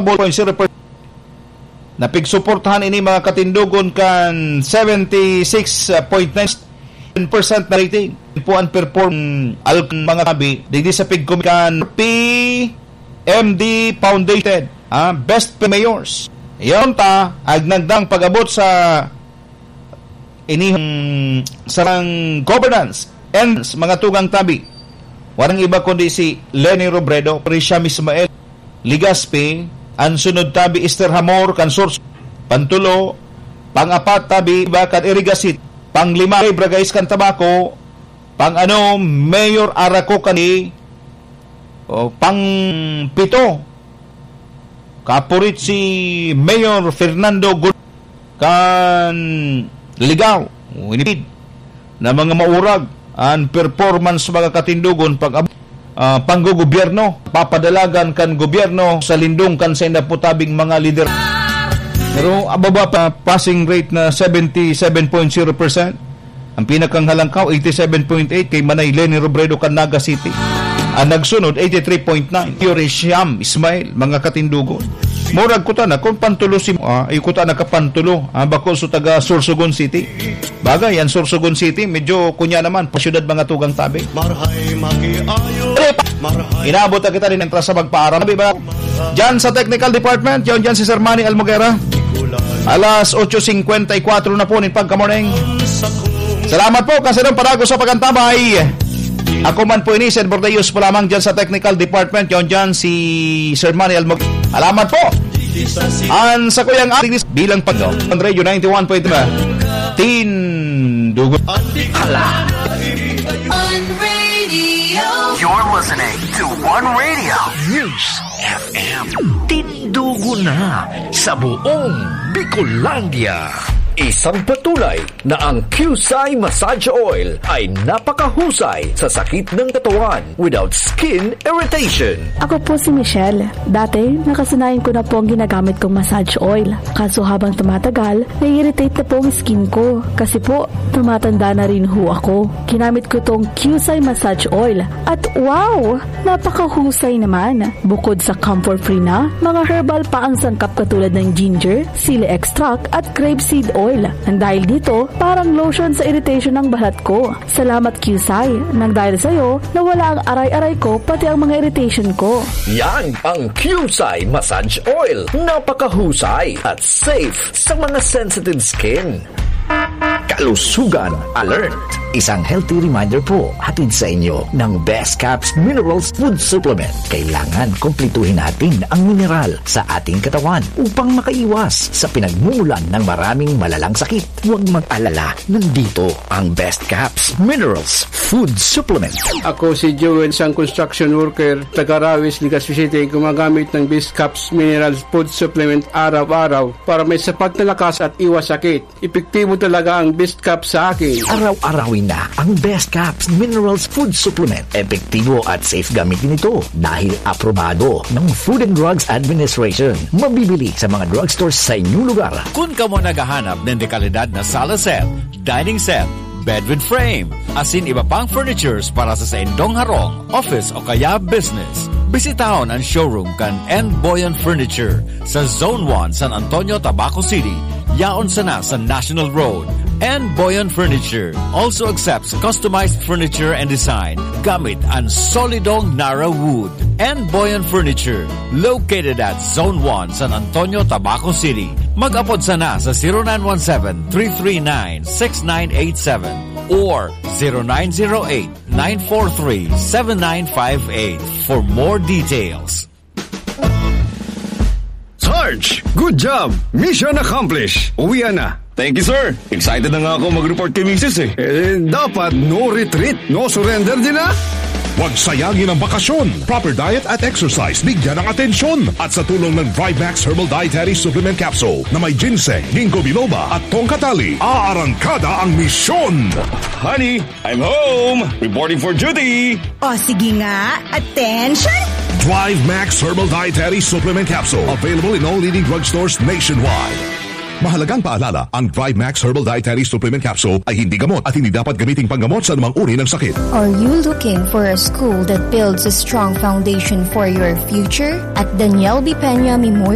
0.0%. Napigsuportahan ini mga katindugon kan 76.9% na rating. Puan perform mga kabi digdi sa pigkumikan PMD Foundation, Best Mayors. Iyon ta agnagdang pag-abot sa inihang sarang governance and mga tugang tabi. Warang iba kundi si Leni Robredo, Prisham Ismael Ligaspi, ang sunod tabi Esther Hamor, Consortium, Pantulo, pang-apat tabi Bakat Irigasit, pang-lima Bragais kan Tabako, pang-ano Mayor Araco kani, pang-pito kapurit si Mayor Fernando kan Ligaw, inipid na mga maurag ang performance mga katindugon panggogobyerno, papadalagan kan gobyerno sa lindong kan sa indaputabing mga lider. Pero ababa pa passing rate na 77.0%. Ang pinakang halangkaw 87.8 kay Manay Leni Robredo kan Naga City. Ang nagsunod 83.9 Prisham Ismael mga katindugon. Murag kuta na kung pantulo si kuta na kapantulo bako sa taga Sorsogon City. Bagay ang Sorsogon City medyo kunya naman pasyudad mga tugang tabi. Inabot na kita rin ang trasa magpaaram. Diyan sa Technical Department, diyan si Sir Manny Almoguera. Alas 8:54 na po nin pagka-morning. Salamat po kasi nung parago sa pagantabay. Ako man po ini, Sir Bordayos po lamang dyan sa Technical Department. Dyan si Sir Manny Almoguera. Alamat po. An sa kuyang ating bilang pagdo. On Radio 91.3. Tindugon. Hala. On radio. You're listening to One Radio. News FM. Tindugon na sa buong Bicolandia. Isang patunay na ang QSI Massage Oil ay napakahusay sa sakit ng katawan without skin irritation. Ako po si Michelle. Dati, nakasanayan ko na po ang ginagamit kong massage oil. Kaso habang tumatagal, nai-irritate na po ang skin ko. Kasi po, tumatanda na rin ho ako. Ginamit ko tong QSI Massage Oil. At wow! Napakahusay naman. Bukod sa comfort-free na, mga herbal pa ang sangkap katulad ng ginger, sili extract at grapeseed oil. Ang dahil dito, parang lotion sa irritation ng balat ko. Salamat QSI. Nang dahil sa'yo, nawala ang aray-aray ko pati ang mga irritation ko. Yan ang QSI Massage Oil. Napakahusay at safe sa mga sensitive skin. Kalusugan Alert. Isang healthy reminder po hatid sa inyo ng Best Caps Minerals Food Supplement. Kailangan kumpletuhin natin ang mineral sa ating katawan upang makaiwas sa pinagmumulan ng maraming malalang sakit. Huwag mag-alala, nandito ang Best Caps Minerals Food Supplement. Ako si Joel, isang construction worker, taga-Rawis, Legazpi City, gumagamit ng Best Caps Minerals Food Supplement araw-araw para may sapat na lakas at iwas sakit. Epektibo talaga ang Best Caps sa akin. Araw-arawin na ang Best Caps Minerals Food Supplement. Epektibo at safe gamitin ito dahil aprobado ng Food and Drugs Administration. Mabibili sa mga drugstores sa inyong lugar. Kung ka mo naghahanap ng dekalidad na sala set, dining set, bed with frame, asin iba pang furnitures para sa indong harong, office o kaya business, bisitahon ang showroom kan N. Boyan Furniture sa Zone 1, San Antonio, Tabaco City. Yaon sana sa National Road. N. Boyan Furniture also accepts customized furniture and design gamit ang solidong Nara wood. N. Boyan Furniture located at Zone 1, San Antonio, Tabaco City. Mag-apod sana sa 0917-339-6987 or 0908-943-7958 for more details. Sarge! Good job! Mission accomplished! Uwian na! Thank you, sir. Excited na nga ako mag-report kay Mrs. Dapat no retreat, no surrender din na. Huwag sayangin ang bakasyon. Proper diet at exercise, bigyan ng atensyon. At sa tulong ng ViveMax Herbal Dietary Supplement Capsule na may ginseng, ginkgo biloba at tongkatali, aarangkada ang misyon. Honey, I'm home. Reporting for duty. O sige nga, attention! ViveMax Herbal Dietary Supplement Capsule. Available in all leading drugstores nationwide. Mahalagang paalala, ang ViveMax Herbal Dietary Supplement Capsule ay hindi gamot at hindi dapat gamiting panggamot sa anumang uri ng sakit. Are you looking for a school that builds a strong foundation for your future? At Daniel B. Peña Memorial